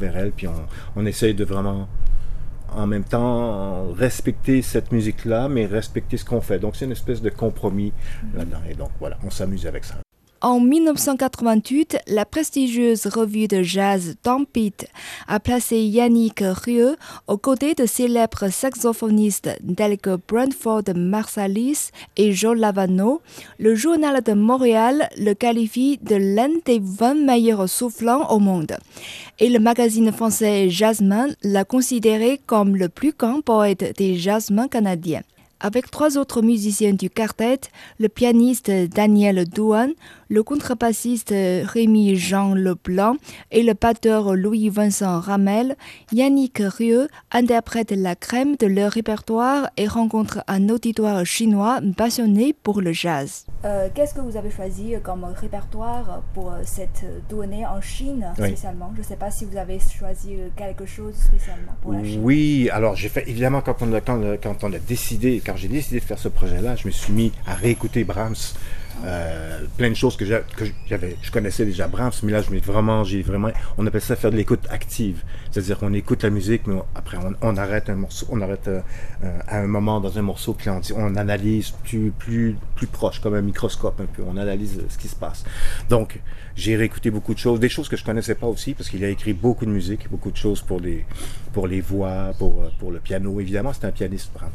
travers elle, puis on essaye de vraiment, en même temps, respecter cette musique-là, mais respecter ce qu'on fait. Donc c'est une espèce de compromis là-dedans. Et donc voilà, on s'amuse avec ça. En 1988, la prestigieuse revue de jazz Tempête a placé Yannick Rieu aux côtés de célèbres saxophonistes tels que Branford Marsalis et Joe Lovano. Le journal de Montréal le qualifie de l'un des 20 meilleurs soufflants au monde. Et le magazine français Jazzman l'a considéré comme le plus grand poète des jazzmen canadiens. Avec 3 autres musiciens du quartet, le pianiste Daniel Douan, le contrebassiste Rémi-Jean Leblanc et le batteur Louis-Vincent Ramel, Yannick Rieu interprète la crème de leur répertoire et rencontre un auditoire chinois passionné pour le jazz. Qu'est-ce que vous avez choisi comme répertoire pour cette tournée en Chine spécialement? Je ne sais pas si vous avez choisi quelque chose spécialement pour la Chine. Oui, alors j'ai fait, évidemment, quand j'ai décidé de faire ce projet-là, je me suis mis à réécouter Brahms. Plein de choses que je connaissais déjà Brahms, mais là on appelle ça faire de l'écoute active, c'est-à-dire qu'on écoute la musique, mais après on arrête un morceau, à un moment dans un morceau, puis on analyse plus proche, comme un microscope un peu, on analyse ce qui se passe. Donc j'ai réécouté beaucoup de choses, des choses que je connaissais pas aussi, parce qu'il a écrit beaucoup de musique, beaucoup de choses pour les voix, pour le piano, évidemment c'est un pianiste Brahms.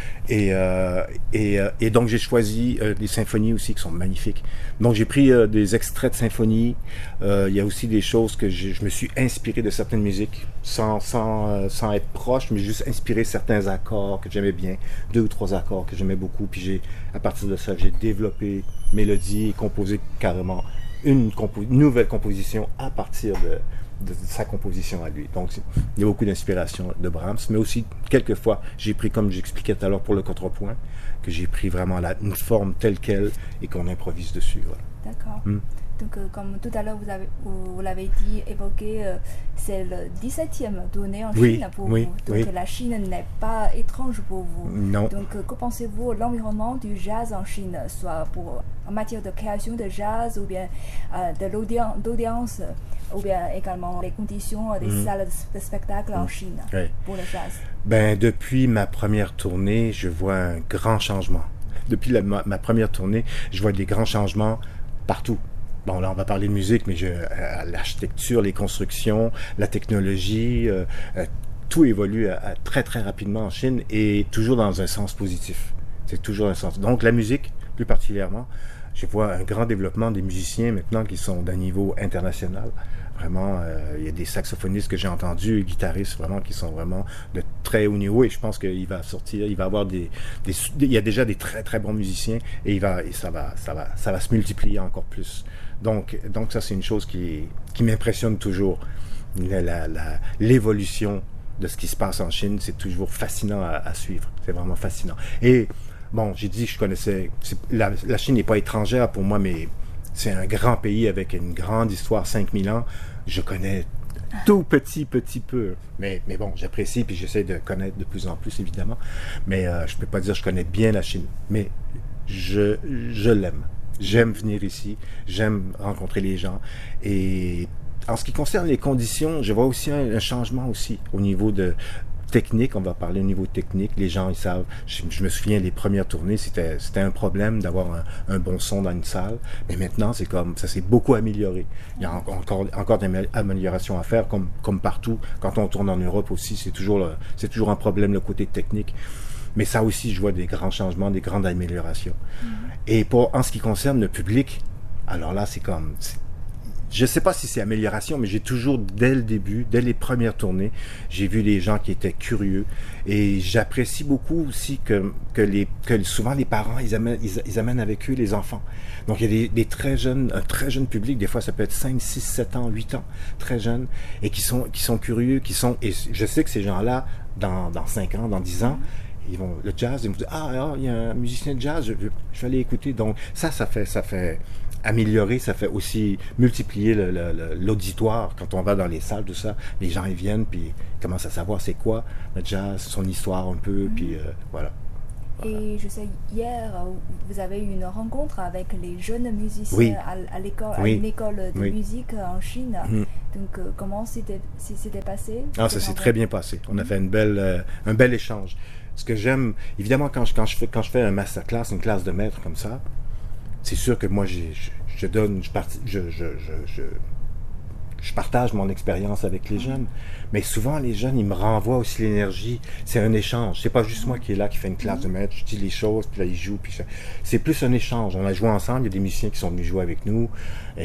Et donc j'ai choisi des symphonies aussi qui sont magnifiques. Donc j'ai pris des extraits de symphonies. Il y a aussi des choses que je me suis inspiré de certaines musiques sans être proche, mais juste inspiré certains accords que j'aimais bien, 2 ou 3 accords que j'aimais beaucoup. Puis à partir de ça, j'ai développé mélodie et composé carrément une nouvelle composition à partir de sa composition à lui. Donc, il y a beaucoup d'inspiration de Brahms, mais aussi, quelquefois, j'ai pris, comme j'expliquais tout à l'heure pour le contrepoint, que j'ai pris vraiment une forme telle qu'elle et qu'on improvise dessus. Voilà. D'accord. Donc, comme tout à l'heure, vous l'avez dit, évoqué, c'est le 17e tournée en Chine pour vous. Donc, la Chine n'est pas étrange pour vous. Non. Donc, que pensez-vous de l'environnement du jazz en Chine, soit en matière de création de jazz ou bien de l'audience, ou bien également les conditions des salles de spectacle en Chine pour le jazz? Depuis ma première tournée, je vois un grand changement. Depuis ma première tournée, je vois des grands changements partout. Bon, là, on va parler de musique, mais l'architecture, les constructions, la technologie, tout évolue très, très rapidement en Chine et toujours dans un sens positif. C'est toujours un sens. Donc, la musique, plus particulièrement, je vois un grand développement des musiciens maintenant qui sont d'un niveau international. Vraiment, il y a des saxophonistes que j'ai entendus, des guitaristes vraiment qui sont vraiment de très haut niveau et je pense qu'il va sortir, il va avoir il y a déjà des très très bons musiciens et ça va se multiplier encore plus. Donc ça c'est une chose qui m'impressionne toujours. L'évolution de ce qui se passe en Chine, c'est toujours fascinant à suivre. C'est vraiment fascinant. Et bon, j'ai dit que je connaissais, la Chine n'est pas étrangère pour moi, mais c'est un grand pays avec une grande histoire, 5000 ans. Je connais tout petit peu. Mais bon, j'apprécie puis j'essaie de connaître de plus en plus, évidemment. Mais je ne peux pas dire que je connais bien la Chine. Mais je l'aime. J'aime venir ici. J'aime rencontrer les gens. Et en ce qui concerne les conditions, je vois aussi un changement aussi au niveau technique, on va parler au niveau technique, les gens ils savent, je me souviens les premières tournées, c'était un problème d'avoir un bon son dans une salle, mais maintenant c'est comme, ça s'est beaucoup amélioré, il y a encore des améliorations à faire, comme partout, quand on tourne en Europe aussi, c'est toujours un problème le côté technique, mais ça aussi je vois des grands changements, des grandes améliorations. Et en ce qui concerne le public, alors là c'est comme, je ne sais pas si c'est amélioration, mais j'ai toujours, dès le début, dès les premières tournées, j'ai vu des gens qui étaient curieux. Et j'apprécie beaucoup aussi que souvent les parents, ils amènent avec eux les enfants. Donc il y a un très jeune public, des fois ça peut être 5, 6, 7 ans, 8 ans, très jeunes, et qui sont curieux, et je sais que ces gens-là, dans 5 ans, dans 10 ans, le jazz, ils vont dire, il y a un musicien de jazz, je vais aller écouter. Donc ça fait améliorer, ça fait aussi multiplier l'auditoire quand on va dans les salles, tout ça. Les gens ils viennent puis ils commencent à savoir c'est quoi le jazz, son histoire un peu, puis voilà. Et je sais, hier, vous avez eu une rencontre avec les jeunes musiciens à l'école, à une école de musique en Chine. Donc, comment c'était passé? Ah, ça s'est très bien passé. On a fait un bel échange. Ce que j'aime, évidemment, quand je fais un masterclass, une classe de maître comme ça, c'est sûr que moi, je partage mon expérience avec les jeunes. Mais souvent, les jeunes, ils me renvoient aussi l'énergie. C'est un échange. C'est pas juste moi qui est là, qui fait une classe de maître, je dis les choses, puis là, ils jouent. C'est plus un échange. On a joué ensemble, il y a des musiciens qui sont venus jouer avec nous. Et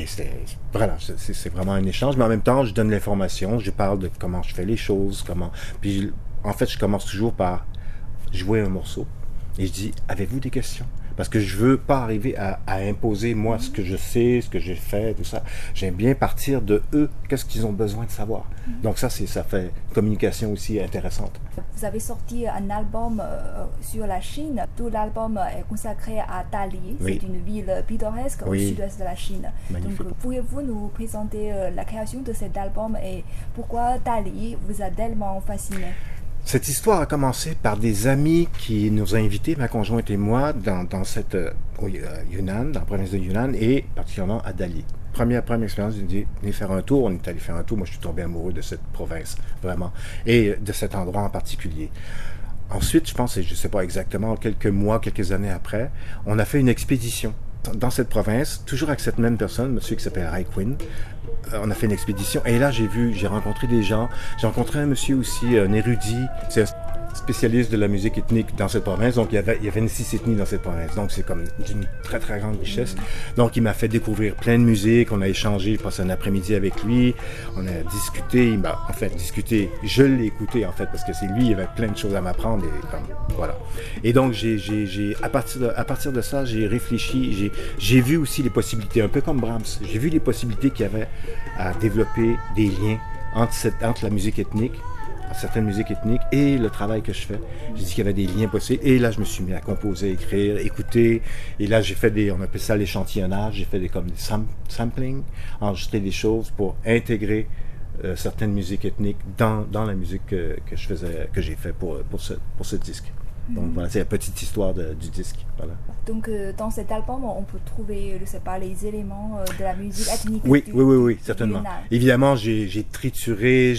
c'est vraiment un échange. Mais en même temps, je donne l'information, je parle de comment je fais les choses, Puis, en fait, je commence toujours par jouer un morceau. Et je dis, avez-vous des questions? Parce que je veux pas arriver à imposer, moi, ce que je sais, ce que j'ai fait, tout ça. J'aime bien partir de eux, qu'est-ce qu'ils ont besoin de savoir. Donc ça fait une communication aussi intéressante. Vous avez sorti un album sur la Chine. Tout l'album est consacré à Dali. Oui. C'est une ville pittoresque au sud-ouest de la Chine. Magnifique. Donc, pourriez-vous nous présenter la création de cet album et pourquoi Dali vous a tellement fasciné? Cette histoire a commencé par des amis qui nous ont invités, ma conjointe et moi, dans cette au Yunnan, dans la province de Yunnan, et particulièrement à Dali. Première expérience, on dit, venez faire un tour. On est allé faire un tour. Moi, je suis tombé amoureux de cette province, vraiment, et de cet endroit en particulier. Ensuite, je pense, je ne sais pas exactement, quelques années après, on a fait une expédition dans cette province, toujours avec cette même personne, monsieur qui s'appelle Rai Quinn. On a fait une expédition et là j'ai rencontré des gens. J'ai rencontré un monsieur aussi, un érudit. C'est un spécialiste de la musique ethnique dans cette province. Donc il y avait 26 ethnies dans cette province. Donc c'est comme d'une très très grande richesse. Donc il m'a fait découvrir plein de musique. On a échangé, je passe un après-midi avec lui. On a discuté. Il m'a en fait discuté. Je l'ai écouté en fait parce que c'est lui. Il avait plein de choses à m'apprendre et voilà. Et donc à partir de ça, j'ai réfléchi. J'ai vu aussi les possibilités, un peu comme Brahms. J'ai vu les possibilités qu'il y avait à développer des liens entre la musique ethnique, certaines musiques ethniques, et le travail que je fais. J'ai dit qu'il y avait des liens possibles. Et là, je me suis mis à composer, écrire, écouter. Et là, j'ai fait on appelle ça l'échantillonnage. J'ai fait des sampling, enregistrer des choses pour intégrer certaines musiques ethniques dans la musique que j'ai fait pour ce disque. Donc voilà, c'est la petite histoire du disque. Voilà. Donc dans cet album, on peut trouver, je ne sais pas, les éléments de la musique ethnique. Oui, certainement. Évidemment, j'ai trituré,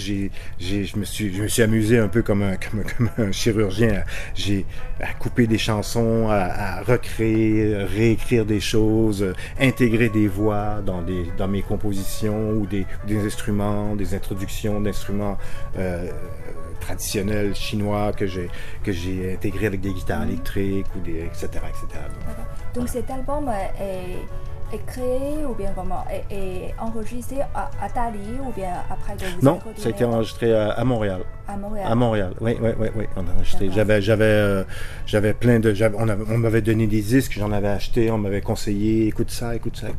je me suis amusé un peu comme un chirurgien. J'ai coupé des chansons, à recréer, réécrire des choses, intégrer des voix dans mes compositions ou des instruments, des introductions d'instruments traditionnels chinois que j'ai intégrés avec des guitares électriques ou etc. Donc cet album est créé ou bien comment est enregistré à Dali ou bien après que vous Non, ça a été enregistré à Montréal. À Montréal. Oui. On a enregistré. J'avais plein de. On m'avait donné des disques, j'en avais acheté, on m'avait conseillé, écoute ça.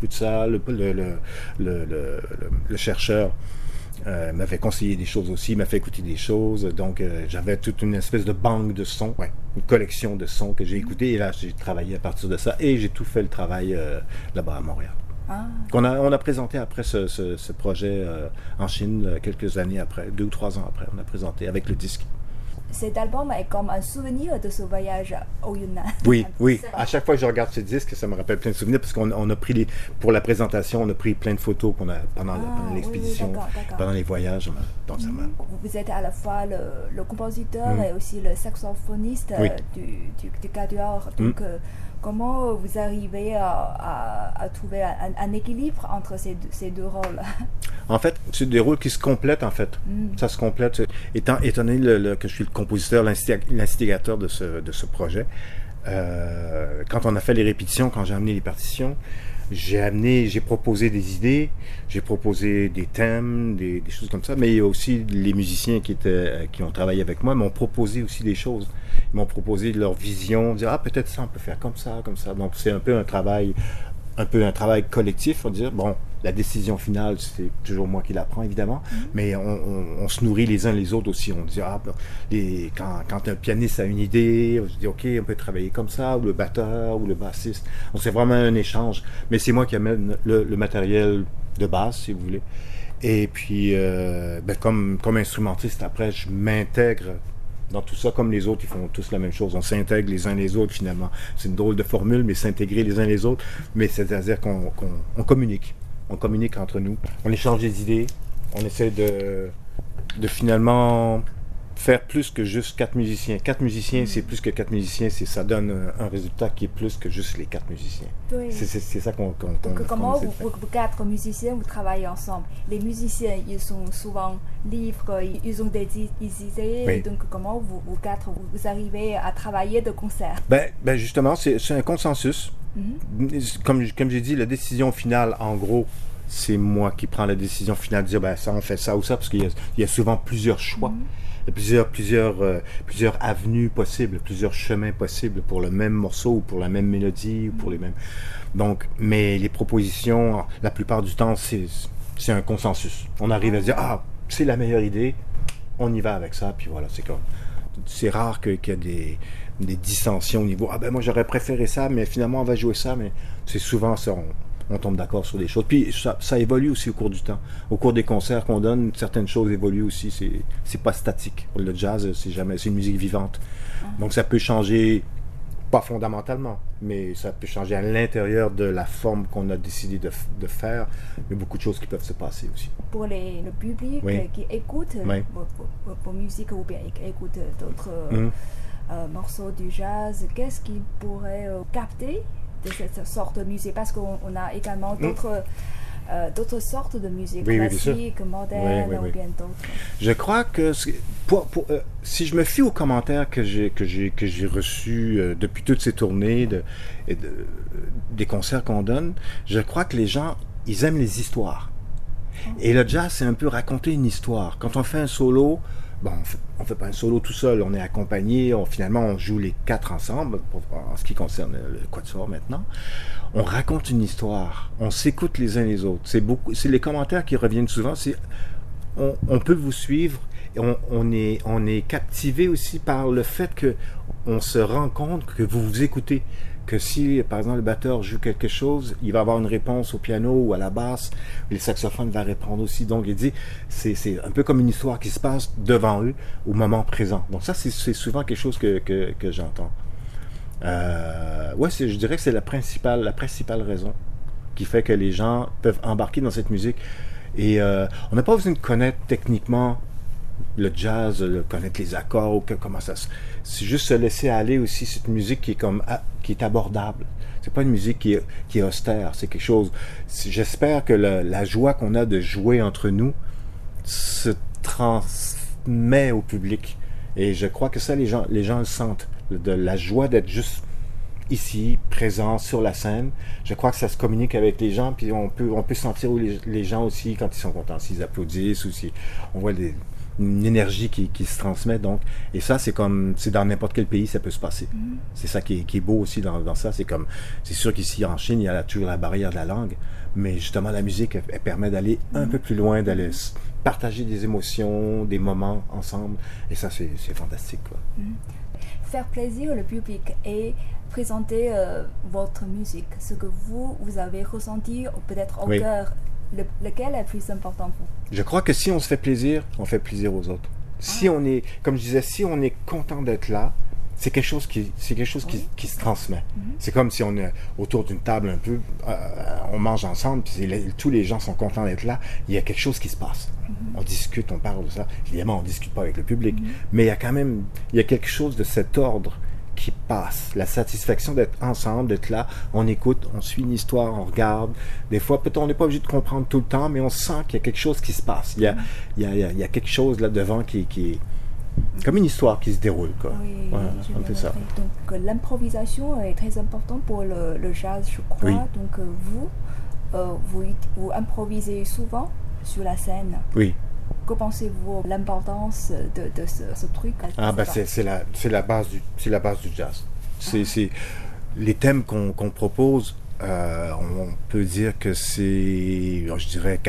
Le chercheur m'avait conseillé des choses aussi, m'a fait écouter des choses. Donc, j'avais toute une espèce de banque de sons, une collection de sons que j'ai écoutés. Et là, j'ai travaillé à partir de ça. Et j'ai tout fait le travail là-bas à Montréal. On a présenté après ce projet en Chine quelques années après, 2 ou 3 ans après. On a présenté avec le disque. Cet album est comme un souvenir de ce voyage au Yunnan. Oui. À chaque fois que je regarde ce disque, ça me rappelle plein de souvenirs parce qu'on a pris pour la présentation, on a pris plein de photos pendant l'expédition, pendant les voyages. Donc, vous êtes à la fois le compositeur et aussi le saxophoniste du quatuor. Donc, comment vous arrivez à trouver un équilibre entre ces deux rôles? En fait, c'est des rôles qui se complètent, en fait. Ça se complète. Étant donné que je suis le compositeur, l'instigateur de ce projet, quand on a fait les répétitions, quand j'ai amené les partitions, j'ai proposé des idées, j'ai proposé des thèmes, des choses comme ça, mais il y a aussi les musiciens qui ont travaillé avec moi m'ont proposé aussi des choses. Ils m'ont proposé leur vision, dire peut-être ça on peut faire comme ça. Donc c'est un peu un travail collectif, on dire bon, la décision finale c'est toujours moi qui la prends évidemment, mais on se nourrit les uns les autres aussi. On dit quand un pianiste a une idée, on se dit ok on peut travailler comme ça, ou le batteur ou le bassiste. Donc c'est vraiment un échange, mais c'est moi qui amène le matériel de base si vous voulez. Et puis comme instrumentiste après je m'intègre dans tout ça, comme les autres, ils font tous la même chose. On s'intègre les uns les autres, finalement. C'est une drôle de formule, mais s'intégrer les uns les autres. Mais c'est-à-dire qu'on communique. On communique entre nous. On échange des idées. On essaie de finalement faire plus que juste 4 musiciens. 4 musiciens, c'est plus que 4 musiciens, ça donne un résultat qui est plus que juste les 4 musiciens. Oui. C'est ça qu'on Donc, comment essaie de faire. vous 4 musiciens, vous travaillez ensemble? Les musiciens, ils sont souvent libres, ils ont des idées. Oui. Donc, comment vous 4, vous arrivez à travailler de concert? Ben justement, c'est un consensus. Comme j'ai dit, la décision finale, en gros, c'est moi qui prends la décision finale de dire, ben ça, on fait ça ou ça, parce qu'il y a souvent plusieurs choix. Il y a plusieurs avenues possibles, plusieurs chemins possibles pour le même morceau ou pour la même mélodie ou pour les mêmes. Donc, mais les propositions, la plupart du temps, c'est un consensus. On arrive à se dire, ah, c'est la meilleure idée, on y va avec ça, puis voilà, c'est rare qu'il y ait des dissensions au niveau, ah ben moi j'aurais préféré ça, mais finalement on va jouer ça, mais c'est souvent ça, on tombe d'accord sur des choses. Puis ça évolue aussi au cours du temps. Au cours des concerts qu'on donne, certaines choses évoluent aussi. C'est pas statique. Le jazz, c'est une musique vivante. Donc ça peut changer, pas fondamentalement, mais ça peut changer à l'intérieur de la forme qu'on a décidé de faire. Il y a beaucoup de choses qui peuvent se passer aussi. Pour le public qui écoute vos musiques ou bien écoute d'autres morceaux du jazz, qu'est-ce qu'ils pourraient capter de cette sorte de musique, parce qu'on a également d'autres sortes de musique, classique, moderne ou bien d'autres. Je crois que si je me fie aux commentaires que j'ai reçus depuis toutes ces tournées des concerts qu'on donne, je crois que les gens, ils aiment les histoires. Et le jazz, c'est un peu raconter une histoire. Quand on fait un solo, bon, on fait pas un solo tout seul, on est accompagné, finalement on joue les 4 ensemble, en ce qui concerne le quatuor maintenant. On raconte une histoire, on s'écoute les uns les autres. C'est les commentaires qui reviennent souvent, on peut vous suivre, et on est captivé aussi par le fait que on se rend compte que vous vous écoutez. Que si, par exemple, le batteur joue quelque chose, il va avoir une réponse au piano ou à la basse, le saxophone va répondre aussi. Donc, il dit, c'est un peu comme une histoire qui se passe devant eux au moment présent. Donc ça, c'est souvent quelque chose que j'entends. Je dirais que c'est la principale raison qui fait que les gens peuvent embarquer dans cette musique. Et on n'a pas besoin de connaître techniquement le jazz, connaître les accords ou comment ça. C'est juste se laisser aller aussi. C'est une musique qui est abordable. C'est pas une musique qui est austère. C'est quelque chose. J'espère que la joie qu'on a de jouer entre nous se transmet au public. Et je crois que ça, les gens le sentent. De la joie d'être juste ici, présent sur la scène. Je crois que ça se communique avec les gens. Puis on peut sentir les gens aussi quand ils sont contents, s'ils applaudissent ou si on voit une énergie qui se transmet. Donc, et ça, c'est dans n'importe quel pays, ça peut se passer. C'est ça qui est beau aussi dans ça. C'est sûr qu'ici en Chine, il y a toujours la barrière de la langue, mais justement la musique, elle permet d'aller un peu plus loin, d'aller partager des émotions, des moments ensemble. Et ça, c'est fantastique, quoi. Faire plaisir au public et présenter votre musique, ce que vous avez ressenti, ou peut-être au cœur. Lequel est le plus important pour vous? Je crois que si on se fait plaisir, on fait plaisir aux autres. Si on est, comme je disais, si on est content d'être là, c'est quelque chose qui se transmet. C'est comme si on est autour d'une table un peu, on mange ensemble, puis tous les gens sont contents d'être là, il y a quelque chose qui se passe. On discute, on parle de ça. Évidemment, on ne discute pas avec le public, mais il y a quelque chose de cet ordre qui passe, la satisfaction d'être ensemble, d'être là, on écoute, on suit une histoire, on regarde. Des fois, peut-être on n'est pas obligé de comprendre tout le temps, mais on sent qu'il y a quelque chose qui se passe. Il y a quelque chose là devant qui est comme une histoire qui se déroule, quoi. Oui, on fait ça. Donc l'improvisation est très importante pour le jazz, je crois. Oui. Donc vous improvisez souvent sur la scène. Oui. Que pensez-vous de l'importance de ce truc? C'est la base du jazz. C'est les thèmes qu'on propose. On peut dire que c'est, je dirais,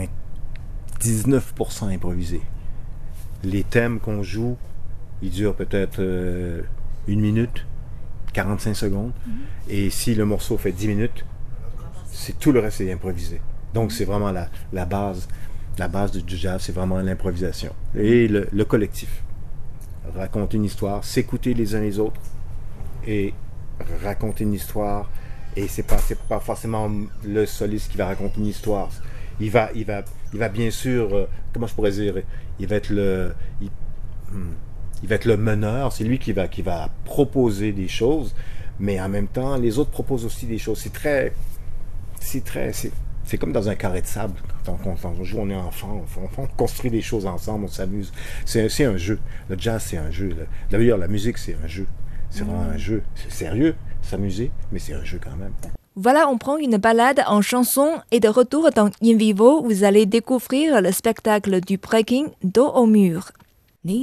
99% improvisé. Les thèmes qu'on joue, ils durent peut-être 1 minute, 45 secondes. Et si le morceau fait 10 minutes, tout le reste est improvisé. Donc c'est vraiment la base. La base du jazz, c'est vraiment l'improvisation. Et le collectif. Raconter une histoire, s'écouter les uns les autres et raconter une histoire. Et c'est pas forcément le soliste qui va raconter une histoire. Il va Il va bien sûr, comment je pourrais dire, il va être il va être le meneur, c'est lui qui va proposer des choses, mais en même temps, les autres proposent aussi des choses. C'est comme dans un carré de sable. Quand on joue, on est enfant, on construit des choses ensemble, on s'amuse. C'est un jeu. Le jazz, c'est un jeu. D'ailleurs, la musique, c'est un jeu. C'est vraiment un jeu. C'est sérieux, s'amuser, mais c'est un jeu quand même. Voilà, on prend une balade en chanson et de retour dans In Vivo, vous allez découvrir le spectacle du breaking dos au mur.